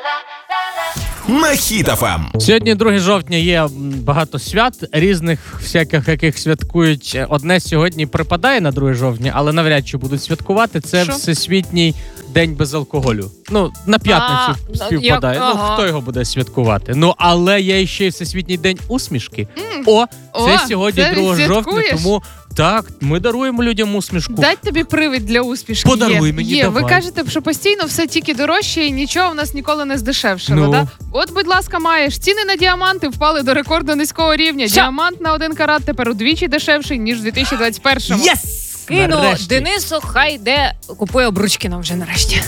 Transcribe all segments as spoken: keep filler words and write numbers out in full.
На Хіт еф ем. Сьогодні друге жовтня, є багато свят, різних всяких, яких святкують. Одне сьогодні припадає на друге жовтня, але навряд чи будуть святкувати. Це Що? Всесвітній день без алкоголю. Ну, на п'ятницю А, співпадає. як- Ну, ага. хто його буде святкувати? Ну, але є ще й Всесвітній день усмішки. О, це О, сьогодні це друге жовтня, святкуєш? тому так, ми даруємо людям усмішку. Дать тобі привід для успішки. Подаруй є. мені, є. Ви давай. кажете, що постійно все тільки дорожче і нічого в нас ніколи не здешевшало. Ну. Да? От, будь ласка, маєш. Ціни на діаманти впали до рекордно низького рівня. Що? Діамант на один карат тепер удвічі дешевший, ніж в дві тисячі двадцять першому. Єс! Кину Нарешті. Денису, хай йде, купує обручки нам вже нарешті.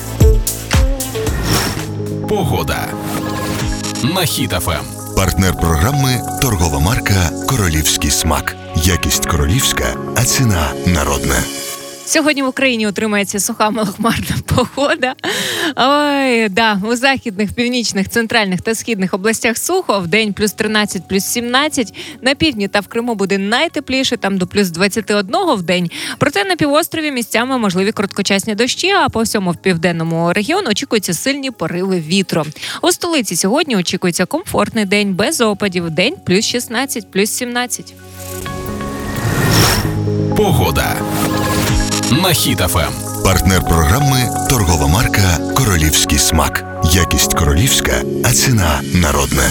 Погода. На Хіт еф ем. Партнер програми – торгова марка «Королівський смак». Якість королівська, а ціна народна. Сьогодні в Україні утримається суха малохмарна погода. Ой, да, у західних, північних, центральних та східних областях сухо. Вдень плюс тринадцять, плюс сімнадцять. На півдні та в Криму буде найтепліше, там до плюс двадцять один в день. Проте на півострові місцями можливі короткочасні дощі, а по всьому південному регіону очікуються сильні пориви вітру. У столиці сьогодні очікується комфортний день без опадів. День плюс шістнадцять, плюс сімнадцять. Погода. На Хіт еф ем. Партнер програми – торгова марка «Королівський смак». Якість королівська, а ціна народна.